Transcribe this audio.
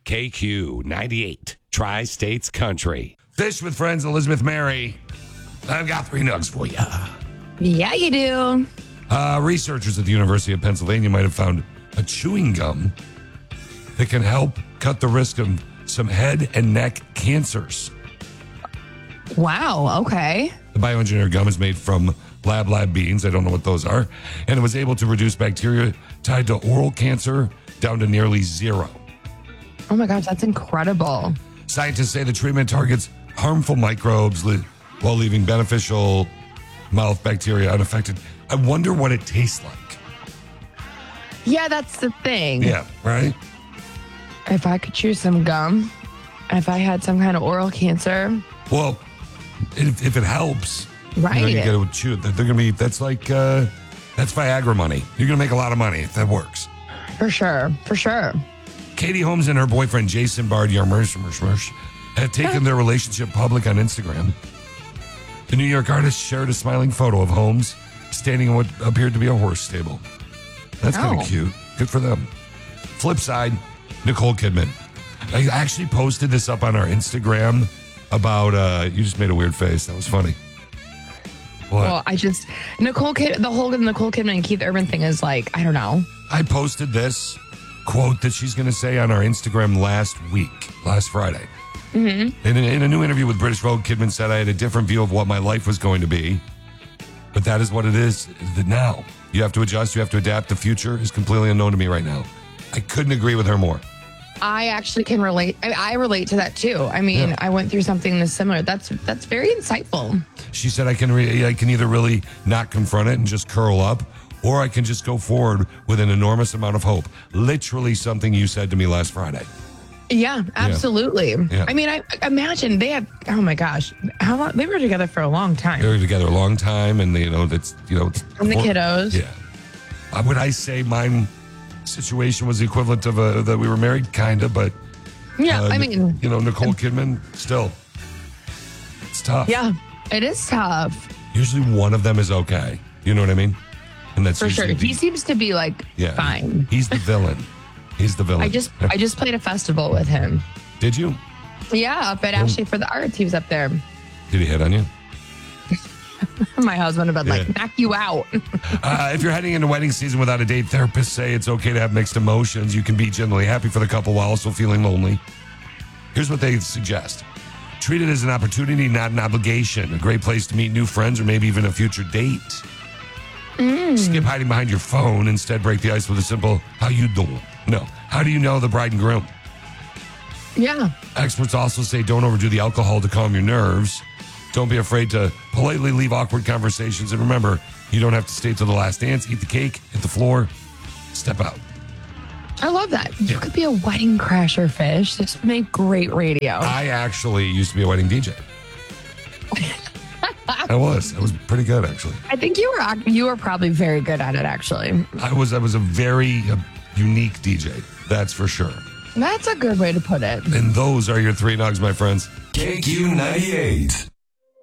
KQ98, Tri-States Country. Fish with Friends, Elizabeth Mary. I've got 3 nugs for you. Yeah, you do. Researchers at the University of Pennsylvania might have found a chewing gum that can help cut the risk of some head and neck cancers. Wow, okay. The bioengineered gum is made from lab beans. I don't know what those are. And it was able to reduce bacteria tied to oral cancer down to nearly 0. Oh my gosh, that's incredible. Scientists say the treatment targets harmful microbes while leaving beneficial mouth bacteria unaffected. I wonder what it tastes like. Yeah, that's the thing. Yeah, right? If I could chew some gum, if I had some kind of oral cancer. Well, if it helps, right? You got to chew it. They're going to be, that's Viagra money. You're going to make a lot of money if that works. For sure. Katie Holmes and her boyfriend, Jason Bard-Yarmers, had taken their relationship public on Instagram. The New York artist shared a smiling photo of Holmes standing in what appeared to be a horse stable. That's kind of cute. Good for them. Flip side, Nicole Kidman. I actually posted this up on our Instagram about, you just made a weird face. That was funny. What? Well, the whole Nicole Kidman and Keith Urban thing is like, I don't know. I posted this quote that she's going to say on our Instagram last Friday. Mm-hmm. In a new interview with British Vogue, Kidman said, I had a different view of what my life was going to be. But that is what it is now. You have to adjust. You have to adapt. The future is completely unknown to me right now. I couldn't agree with her more. I actually can relate. I relate to that too. I mean, I went through something similar. That's very insightful. She said, I can either really not confront it and just curl up, or I can just go forward with an enormous amount of hope. Literally something you said to me last Friday. Yeah, absolutely. Yeah. I mean, I imagine they have, oh my gosh, how long? They were together for a long time. They were together a long time, and and the kiddos. Yeah. Would I say mine situation was the equivalent of that we were married? Kind of, but yeah, I mean, Nicole Kidman, still, it's tough. Yeah, it is tough. Usually one of them is okay. You know what I mean? And that's for sure. He seems to be fine. He's the villain. He's the villain. I just played a festival with him. Did you? Yeah, up at Ashley for the Arts. He was up there. Did he hit on you? My husband would have knock you out. If you're heading into wedding season without a date, therapists say it's okay to have mixed emotions. You can be genuinely happy for the couple while also feeling lonely. Here's what they suggest. Treat it as an opportunity, not an obligation. A great place to meet new friends or maybe even a future date. Skip hiding behind your phone. Instead, break the ice with a simple, how you doing? No. How do you know the bride and groom? Yeah. Experts also say don't overdo the alcohol to calm your nerves. Don't be afraid to politely leave awkward conversations. And remember, you don't have to stay till the last dance. Eat the cake, hit the floor, step out. I love that. You could be a wedding crasher, Fish. This would make great radio. I actually used to be a wedding DJ. I was pretty good, actually. I think you were probably very good at it, actually. I was a very unique DJ. That's for sure. That's a good way to put it. And those are your 3 nugs, my friends. KQ98.